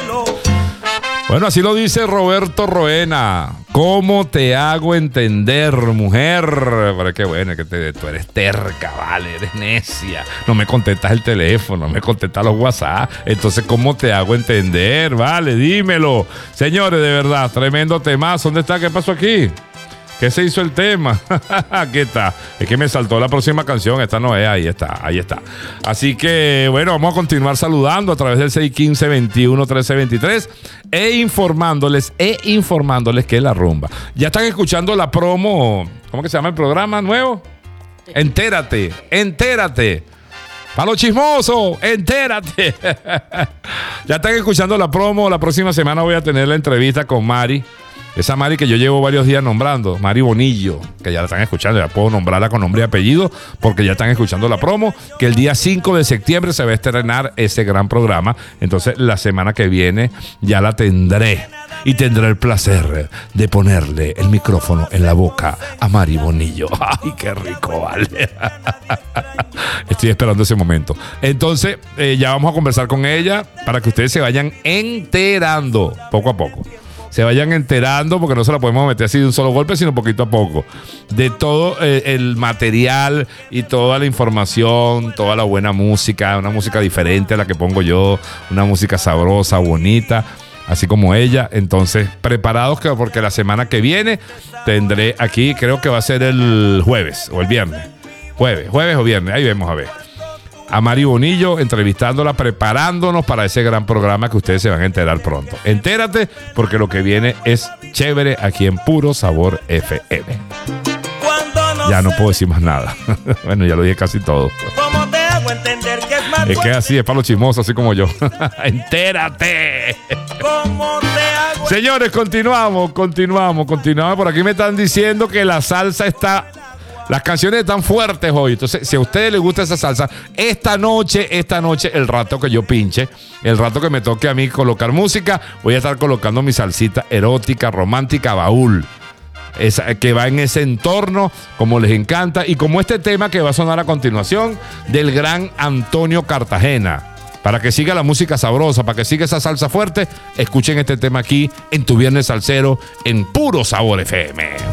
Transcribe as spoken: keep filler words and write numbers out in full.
Bueno, así lo dice Roberto Roena. ¿Cómo te hago entender, mujer? Pero qué bueno, que te, tú eres terca, vale, eres necia. No me contestas el teléfono, no me contestas los WhatsApp. Entonces, ¿cómo te hago entender? Vale, dímelo. Señores, de verdad, tremendo temazo. ¿Dónde está? ¿Qué pasó aquí? ¿Qué se hizo el tema? Aquí está. Es que me saltó la próxima canción. Esta no es. Ahí está. Ahí está. Así que, bueno, vamos a continuar saludando a través del seis uno cinco, veintiuno, trece veintitrés e informándoles, e informándoles que es la rumba. Ya están escuchando la promo. ¿Cómo que se llama el programa nuevo? Entérate. Entérate. Para los chismosos, entérate. Ya están escuchando la promo. La próxima semana voy a tener la entrevista con Mari. Esa Mari que yo llevo varios días nombrando, Mari Bonillo, que ya la están escuchando, ya puedo nombrarla con nombre y apellido porque ya están escuchando la promo, que el día cinco de septiembre se va a estrenar ese gran programa. Entonces la semana que viene ya la tendré y tendré el placer de ponerle el micrófono en la boca a Mari Bonillo. ¡Ay, qué rico, vale! Estoy esperando ese momento. Entonces eh, ya vamos a conversar con ella para que ustedes se vayan enterando poco a poco. Se vayan enterando, porque no se la podemos meter así de un solo golpe, sino poquito a poco, de todo eh, el material y toda la información, toda la buena música, una música diferente a la que pongo yo, una música sabrosa, bonita, así como ella. Entonces, preparados, que, porque la semana que viene tendré aquí, creo que va a ser el jueves o el viernes, jueves, jueves o viernes, ahí vemos a ver, a Mari Bonillo, entrevistándola, preparándonos para ese gran programa que ustedes se van a enterar pronto. Entérate, porque lo que viene es chévere aquí en Puro Sabor F M. Ya no puedo decir más nada. Bueno, ya lo dije casi todo. ¿Cómo te hago entender que es más? Es que así, es para los chismosos, así como yo. Entérate. ¿Cómo te hago? Señores, continuamos, continuamos, continuamos. Por aquí me están diciendo que la salsa está... Las canciones están fuertes hoy. Entonces, si a ustedes les gusta esa salsa, esta noche, esta noche, el rato que yo pinche, el rato que me toque a mí colocar música, voy a estar colocando mi salsita erótica, romántica, baúl. Esa, que va en ese entorno, como les encanta. Y como este tema que va a sonar a continuación, del gran Antonio Cartagena. Para que siga la música sabrosa, para que siga esa salsa fuerte, escuchen este tema aquí en Tu Viernes Salsero, en Puro Sabor F M.